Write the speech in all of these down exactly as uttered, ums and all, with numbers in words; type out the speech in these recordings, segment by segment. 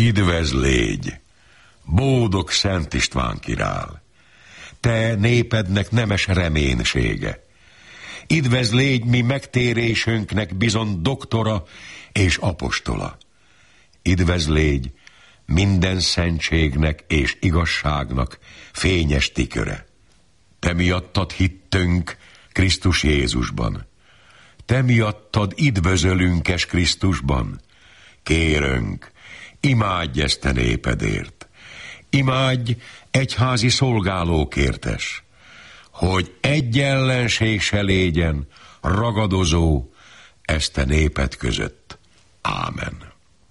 Idvez légy, boldog Szent István király, te népednek nemes reménysége. Idvez légy mi megtérésünknek bizony doktora és apostola. Idvez légy minden szentségnek és igazságnak fényes tiköre. Te miattad hittünk Krisztus Jézusban. Te miattad idvözölünkes Krisztusban. Kérünk, imádj ezt te népedért. Imádj egyházi szolgálókértes, hogy egy ellenség se légyen ragadozó ezt a néped között. Ámen.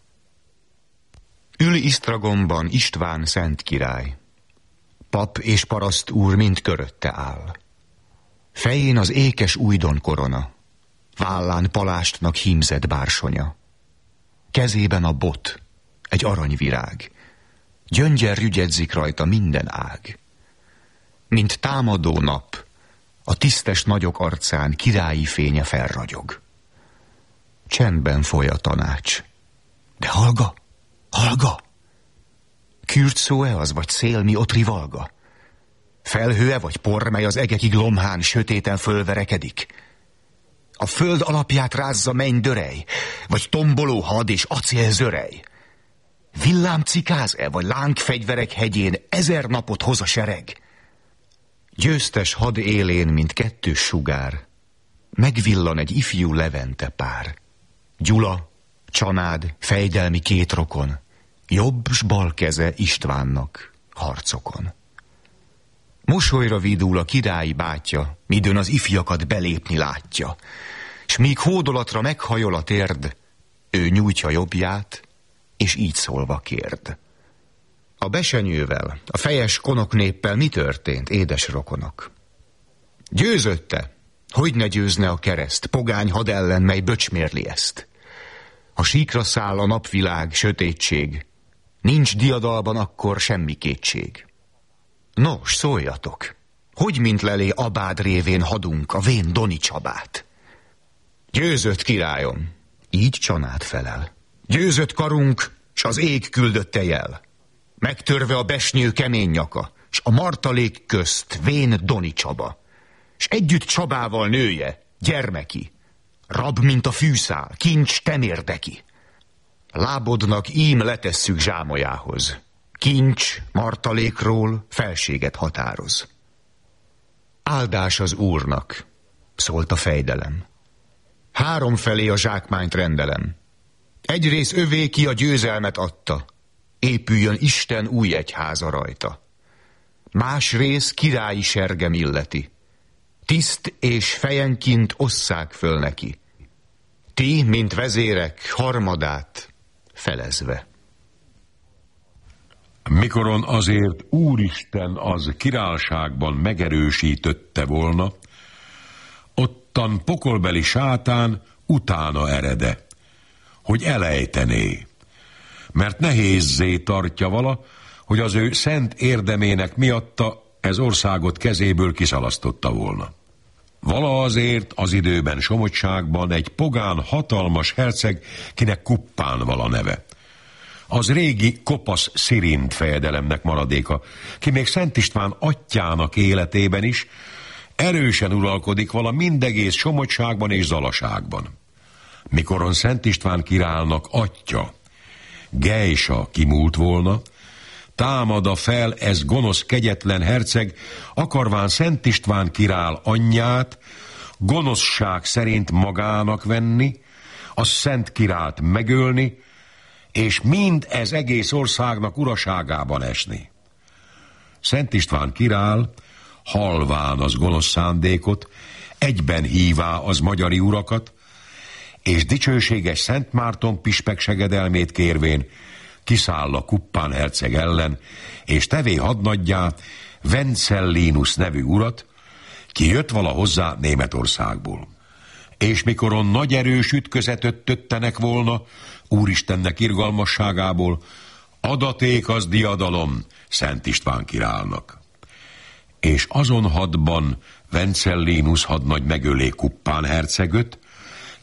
Ül Isztragonban István szent király. Pap és paraszt úr mind körötte áll. Fején az ékes újdon korona, vállán palástnak hímzett bársonya. Kezében a bot, egy aranyvirág, gyöngyel rügyedzik rajta minden ág. Mint támadó nap, a tisztes nagyok arcán királyi fénye felragyog. Csendben foly a tanács. De hallga, hallga! Kürt szó-e az, vagy szél, mi ott rivalga? Felhő-e, vagy por, mely az egekig lomhán sötéten fölverekedik? A föld alapját rázza menny dörej, vagy tomboló had és acél zörej? Villám cikáz-e, vagy lángfegyverek hegyén ezer napot hoz a sereg? Győztes had élén, mint kettős sugár, megvillan egy ifjú Levente pár. Gyula, Csanád, fejdelmi két rokon, jobb s bal keze Istvánnak harcokon. Mosolyra vidul a királyi bátyja, midőn az ifjakat belépni látja, s míg hódolatra meghajol a térd, ő nyújtja jobbját, és így szólva kérd. A besenyővel, a fejes konoknéppel mi történt, édes rokonok? Győzötte, hogy ne győzne a kereszt, pogány had ellen, mely böcsmérli ezt. Ha síkra száll a napvilág, sötétség, nincs diadalban akkor semmi kétség. Nos, szóljatok, hogy mint lelé Abád révén hadunk a vén Doni Csabát? Győzött királyom, így Csanád felel. Győzött karunk, s az ég küldötte jel. Megtörve a besnyő kemény nyaka, s a martalék közt vén Doni Csaba. S együtt Csabával nője, gyermeki, rab, mint a fűszál, kincs temérdeki. Lábodnak ím letesszük zsámolyához. Kincs, martalékról felséget határoz. Áldás az úrnak, szólt a fejdelem. Háromfelé a zsákmányt rendelem. Egyrész övé, ki a győzelmet adta, épüljön Isten új egyháza rajta. Másrész királyi sergem illeti, tiszt és fejenkint osszák föl neki. Ti, mint vezérek, harmadát felezve. Mikoron azért Úristen az királyságban megerősítötte volna, ottan pokolbeli sátán utána erede, hogy elejtené, mert nehézzé tartja vala, hogy az ő szent érdemének miatta ez országot kezéből kiszalasztotta volna. Vala azért az időben Somogyságban egy pogán hatalmas herceg, kinek Kuppán vala neve. Az régi kopasz Szirint fejedelemnek maradéka, ki még Szent István atyjának életében is erősen uralkodik vala mindegész Somogyságban és Zalaságban. Mikoron Szent István királynak atya, Gejsa kimúlt volna, támada fel ez gonosz kegyetlen herceg, akarván Szent István király anyját gonoszság szerint magának venni, a szent királyt megölni, és mind ez egész országnak uraságában esni. Szent István király, halván az gonosz szándékot, egyben hívá az magyari urakat, és dicsőséges Szent Márton pispek segedelmét kérvén kiszáll a Kuppán herceg ellen, és tevé hadnaggyá Vencellinus nevű urat, ki jött vala hozzá Németországból. És mikoron nagy erős ütközetet töttenek volna, Úristennek irgalmasságából, adaték az diadalom Szent István királynak. És azon hadban Vencellinus hadnagy megölé Kuppán hercegöt,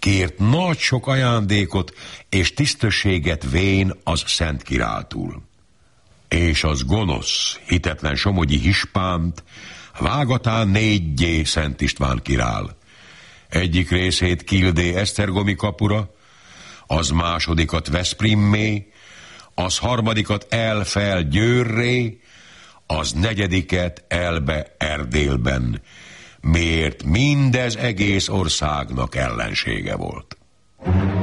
kért nagy sok ajándékot és tisztességet vén az Szent Királtól. És az gonosz, hitetlen somogyi hispánt vágatán négygyé Szent István királ. Egyik részét kildé Esztergomi kapura, az másodikat Veszprimmé, az harmadikat elfel Győrré, az negyediket elbe Erdélben, miért mindez egész országnak ellensége volt.